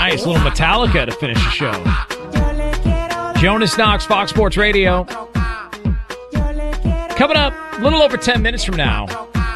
Nice little Metallica to finish the show. Jonas Knox, Fox Sports Radio. Coming up a little over 10 minutes from now,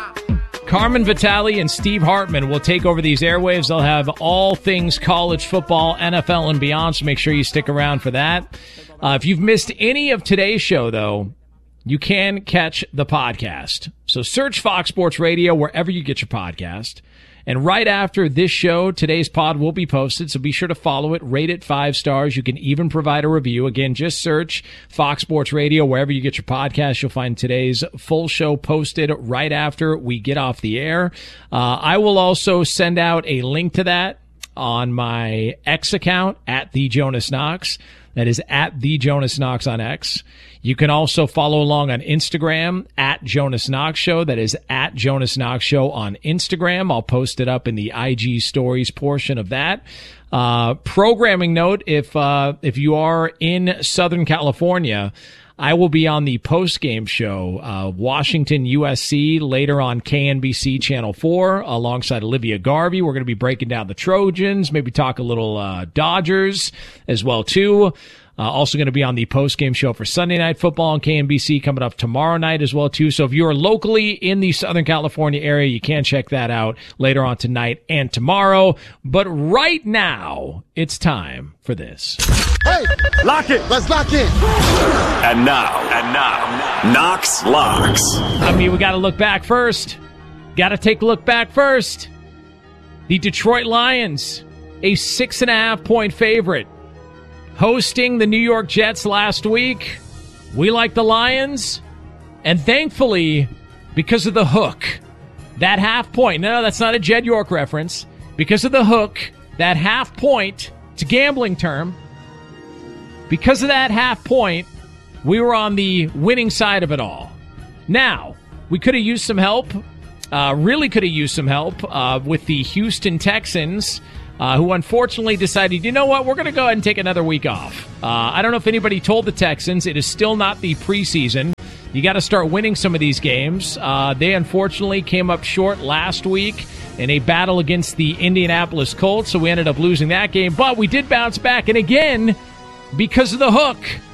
Carmen Vitale and Steve Hartman will take over these airwaves. They'll have all things college football, NFL, and beyond, so make sure you stick around for that. If you've missed any of today's show, though, you can catch the podcast. So search Fox Sports Radio wherever you get your podcast. And right after this show, today's pod will be posted, so be sure to follow it, rate it 5 stars. You can even provide a review. Again, just search Fox Sports Radio wherever you get your podcast. You'll find today's full show posted right after we get off the air. I will also send out a link to that on my X account, at The Jonas Knox. That is at The Jonas Knox on X. You can also follow along on Instagram at Jonas Knox Show. That is at Jonas Knox Show on Instagram. I'll post it up in the IG stories portion of that. Programming note, if you are in Southern California, I will be on the post-game show, Washington USC, later on KNBC Channel 4, alongside Olivia Garvey. We're going to be breaking down the Trojans, maybe talk a little Dodgers as well, too. Also going to be on the post-game show for Sunday Night Football on KNBC coming up tomorrow night as well, too. So if you are locally in the Southern California area, you can check that out later on tonight and tomorrow. But right now, it's time for this. Hey, lock it. Let's lock in. And now, Knox Locks. I mean, we got to look back first. Got to take a look back first. The Detroit Lions, a 6.5-point favorite, hosting the New York Jets last week. We like the Lions, and thankfully, because of the hook, that half point, no, that's not a Jed York reference, because of the hook, that half point, it's a gambling term, because of that half point, we were on the winning side of it all. Now, we could have used some help, really could have used some help with the Houston Texans, who unfortunately decided, you know what, we're going to go ahead and take another week off. I don't know if anybody told the Texans, it is still not the preseason. You got to start winning some of these games. They unfortunately came up short last week in a battle against the Indianapolis Colts, so we ended up losing that game. But we did bounce back, and again, because of the hook,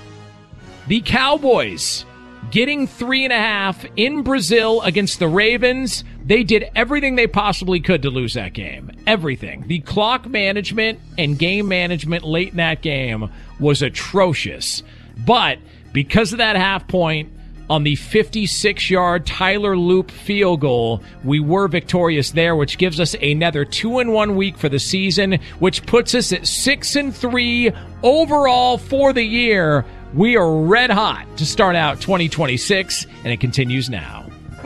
the Cowboys getting 3.5 in Brazil against the Ravens. They did everything they possibly could to lose that game. Everything. The clock management and game management late in that game was atrocious. But because of that half point on the 56-yard Tyler Loop field goal, we were victorious there, which gives us another 2-1 week for the season, which puts us at 6-3 overall for the year. We are red hot to start out 2026, and it continues now.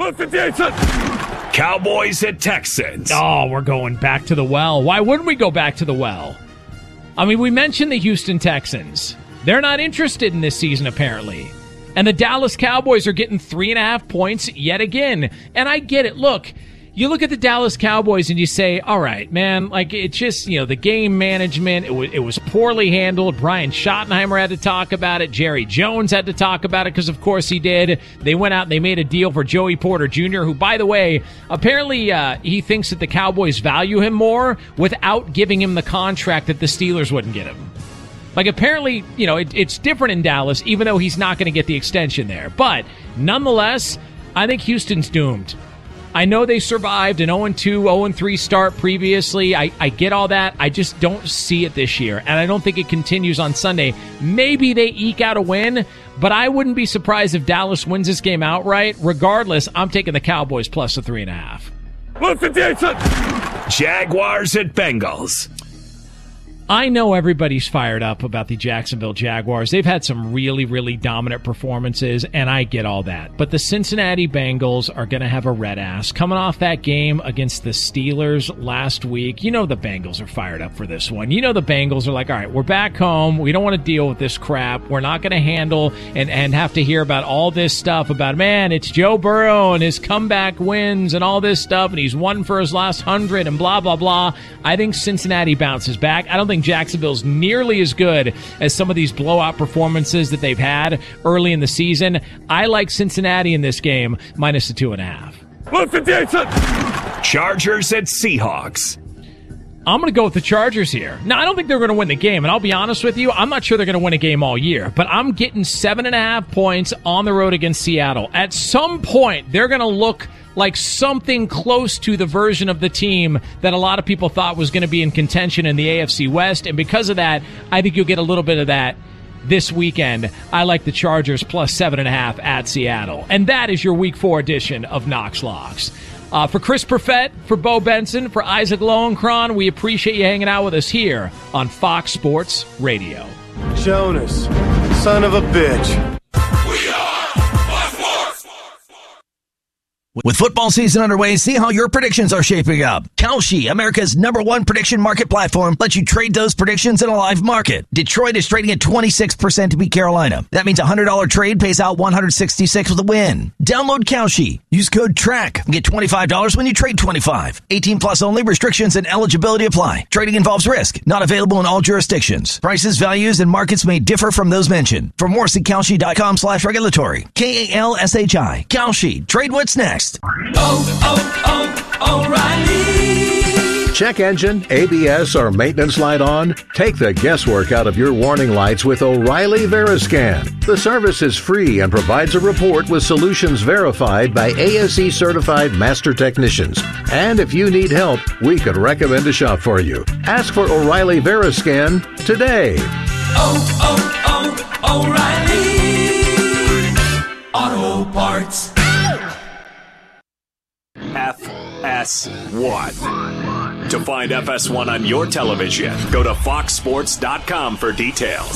Cowboys at Texans. Oh, we're going back to the well. Why wouldn't we go back to the well? I mean, we mentioned the Houston Texans. They're not interested in this season, apparently. And the Dallas Cowboys are getting 3.5 points yet again. And I get it. Look, you look at the Dallas Cowboys and you say, all right, man, like it's just, you know, the game management, it was poorly handled. Brian Schottenheimer had to talk about it. Jerry Jones had to talk about it because, of course, he did. They went out and they made a deal for Joey Porter Jr., who, by the way, apparently he thinks that the Cowboys value him more without giving him the contract that the Steelers wouldn't get him. Like, apparently, you know, it's different in Dallas, even though he's not going to get the extension there. But, nonetheless, I think Houston's doomed. I know they survived an 0-2, 0-3 start previously. I get all that. I just don't see it this year, and I don't think it continues on Sunday. Maybe they eke out a win, but I wouldn't be surprised if Dallas wins this game outright. Regardless, I'm taking the Cowboys plus the 3.5. Jaguars at Bengals. I know everybody's fired up about the Jacksonville Jaguars. They've had some really, really dominant performances, and I get all that. But the Cincinnati Bengals are going to have a red ass. Coming off that game against the Steelers last week, you know the Bengals are fired up for this one. You know the Bengals are like, all right, we're back home. We don't want to deal with this crap. We're not going to handle and have to hear about all this stuff about, man, it's Joe Burrow and his comeback wins and all this stuff, and he's won for his last 100 and blah, blah, blah. I think Cincinnati bounces back. I don't think Jacksonville's nearly as good as some of these blowout performances that they've had early in the season. I like Cincinnati in this game, minus the 2.5. Chargers at Seahawks. I'm going to go with the Chargers here. Now, I don't think they're going to win the game, and I'll be honest with you, I'm not sure they're going to win a game all year, but I'm getting 7.5 points on the road against Seattle. At some point, they're going to look like something close to the version of the team that a lot of people thought was going to be in contention in the AFC West, and because of that, I think you'll get a little bit of that this weekend. I like the Chargers plus 7.5 at Seattle. And that is your Week 4 edition of Knox Locks. For Chris Perfett, for Bo Benson, for Isaac Lowenkron, we appreciate you hanging out with us here on Fox Sports Radio. Jonas, son of a bitch. With football season underway, see how your predictions are shaping up. Kalshi, America's #1 prediction market platform, lets you trade those predictions in a live market. Detroit is trading at 26% to beat Carolina. That means a $100 trade pays out $166 with a win. Download Kalshi. Use code TRACK and get $25 when you trade 25. 18 plus only. Restrictions and eligibility apply. Trading involves risk. Not available in all jurisdictions. Prices, values, and markets may differ from those mentioned. For more, see Kalshi.com/regulatory. KALSHI. Kalshi. Trade what's next. O'Reilly. Check engine, ABS, or maintenance light on? Take the guesswork out of your warning lights with O'Reilly Veriscan. The service is free and provides a report with solutions verified by ASE certified master technicians. And if you need help, we could recommend a shop for you. Ask for O'Reilly Veriscan today. O'Reilly Auto Parts. FS1. To find FS1 on your television, go to foxsports.com for details.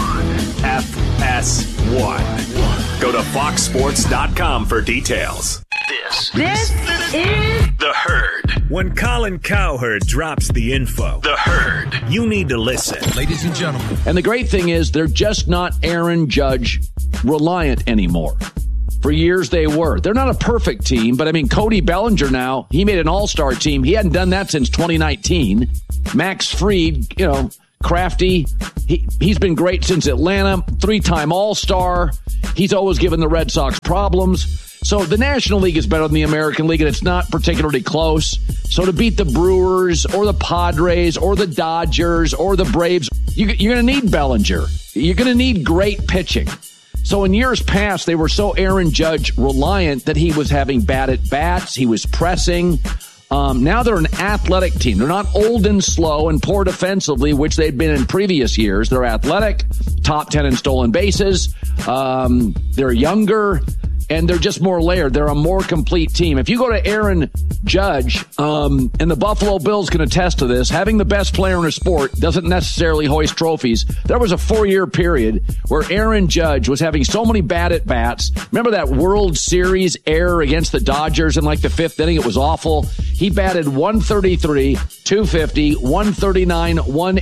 FS1. Go to foxsports.com for details. This is The Herd. When Colin Cowherd drops the info, The Herd, you need to listen. Ladies and gentlemen. And the great thing is they're just not Aaron Judge reliant anymore. For years they were. They're not a perfect team, but I mean, Cody Bellinger now, he made an all-star team. He hadn't done that since 2019. Max Fried, crafty. He's been great since Atlanta. 3-time all-star. He's always given the Red Sox problems. So the National League is better than the American League, and it's not particularly close. So to beat the Brewers or the Padres or the Dodgers or the Braves, you're going to need Bellinger. You're going to need great pitching. So in years past, they were so Aaron Judge reliant that he was having bad at-bats. He was pressing. Now they're an athletic team. They're not old and slow and poor defensively, which they've been in previous years. They're athletic, top 10 in stolen bases. They're younger, and they're just more layered. They're a more complete team. If you go to Aaron Judge, and the Buffalo Bills can attest to this, having the best player in a sport doesn't necessarily hoist trophies. There was a 4-year period where Aaron Judge was having so many bad at-bats. Remember that World Series error against the Dodgers in like the 5th inning? It was awful. He batted 133, 250, 139,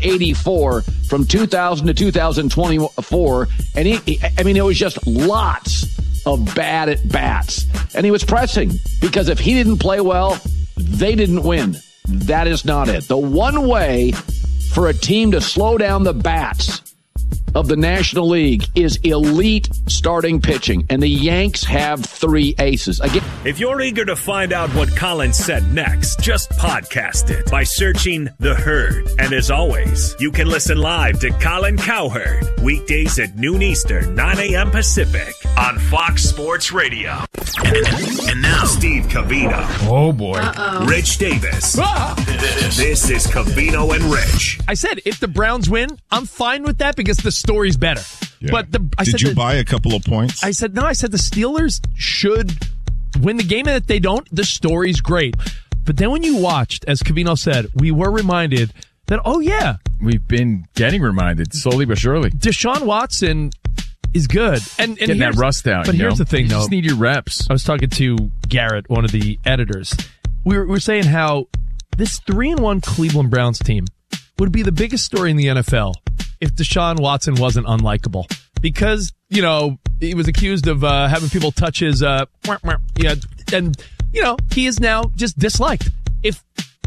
184 from 2000 to 2024. And it was just lots of bad at bats. And he was pressing because if he didn't play well, they didn't win. That is not it. The one way for a team to slow down the bats of the National League is elite starting pitching, and the Yanks have 3 aces. Again, if you're eager to find out what Colin said next, just podcast it by searching The Herd. And as always, you can listen live to Colin Cowherd weekdays at noon Eastern, 9 a.m. Pacific on Fox Sports Radio. And now, Steve Covino. Oh, boy. Rich Davis. This is Covino and Rich. I said, if the Browns win, I'm fine with that because the story's better. Yeah. But Did you buy a couple of points? I said the Steelers should win the game, and if they don't, the story's great. But then when you watched, as Covino said, we were reminded that, oh, yeah. We've been getting reminded, slowly but surely. Deshaun Watson is good. And getting that rust out. But here's the thing, though. You just need your reps. I was talking to Garrett, one of the editors. We were saying how this 3-1 Cleveland Browns team would be the biggest story in the NFL if Deshaun Watson wasn't unlikable. Because, he was accused of having people touch his, and, he is now just disliked. If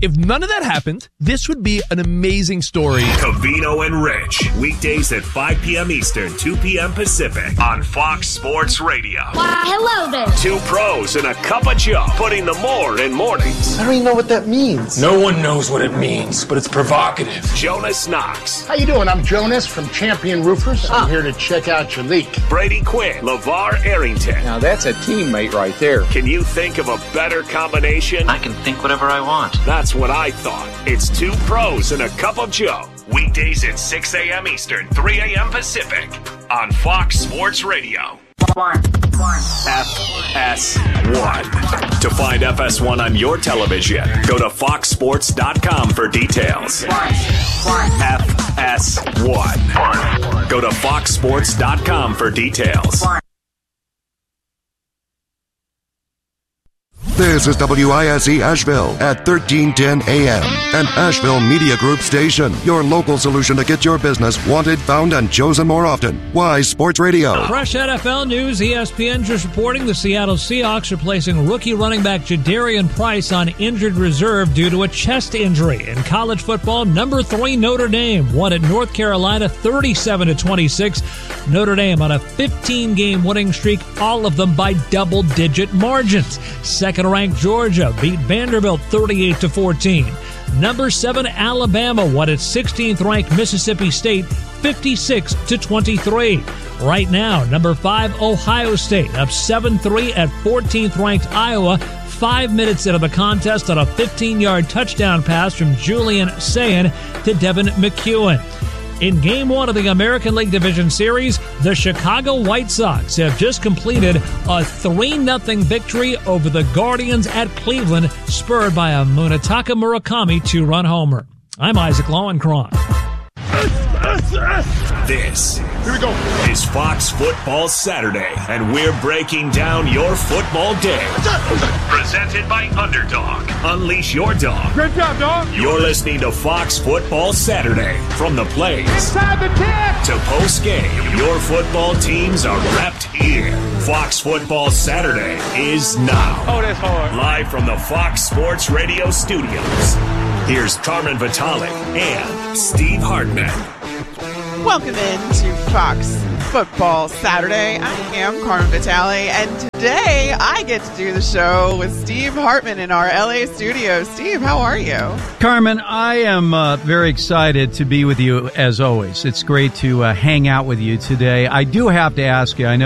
If none of that happened, this would be an amazing story. Covino and Rich, weekdays at 5 p.m. Eastern, 2 p.m. Pacific on Fox Sports Radio. Why, hello there. Two pros and a cup of Joe, putting the more in mornings. I don't even know what that means. No one knows what it means, but it's provocative. Jonas Knox. How you doing? I'm Jonas from Champion Roofers. I'm here to check out your leak. Brady Quinn. LeVar Arrington. Now that's a teammate right there. Can you think of a better combination? I can think whatever I want. That's what I thought. It's two pros and a cup of Joe. Weekdays at 6 a.m. Eastern, 3 a.m. Pacific on Fox Sports Radio. FS1. To find FS1 on your television, go to foxsports.com for details. FS1. Go to foxsports.com for details. This is WISE Asheville at 1310 AM, an Asheville Media Group station. Your local solution to get your business wanted, found, and chosen more often. Wise Sports Radio. Fresh NFL news. ESPN just reporting the Seattle Seahawks are placing rookie running back Jadarian Price on injured reserve due to a chest injury. In college football, number 3 Notre Dame won at North Carolina 37-26. Notre Dame on a 15-game winning streak, all of them by double-digit margins. Second-ranked Georgia beat Vanderbilt 38-14. Number 7 Alabama won at 16th-ranked Mississippi State 56-23. Right now, number 5 Ohio State up 7-3 at 14th-ranked Iowa. 5 minutes into the contest on a 15-yard touchdown pass from Julian Sayin to Devin McEwen. In Game 1 of the American League Division Series, the Chicago White Sox have just completed a 3-0 victory over the Guardians at Cleveland, spurred by a Munetaka Murakami 2-run homer. I'm Isaac Lowenkron. This is Fox Football Saturday, and we're breaking down your football day. Presented by Underdog. Unleash your dog. Great job, dog. You're listening to Fox Football Saturday. From the plays Inside the 10 to post-game, your football teams are wrapped here. Fox Football Saturday is now. Oh, that's hard. Live from the Fox Sports Radio studios. Here's Carmen Vitale and Steve Hartman. Welcome into Fox Football Saturday. I am Carmen Vitale, and today I get to do the show with Steve Hartman in our LA studio. Steve, how are you? Carmen, I am very excited to be with you as always. It's great to hang out with you today. I do have to ask you, I know